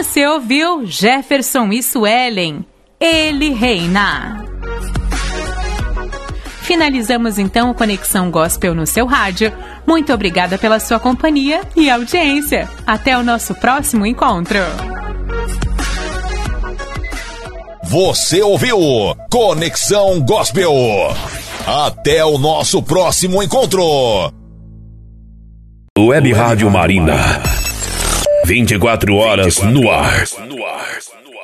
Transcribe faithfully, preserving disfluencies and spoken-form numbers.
Você ouviu Jefferson e Suelen, Ele Reina. Finalizamos então o Conexão Gospel no seu rádio. Muito obrigada pela sua companhia e audiência. Até o nosso próximo encontro. Você ouviu Conexão Gospel. Até o nosso próximo encontro. Web Rádio Marinda. vinte e quatro horas no ar.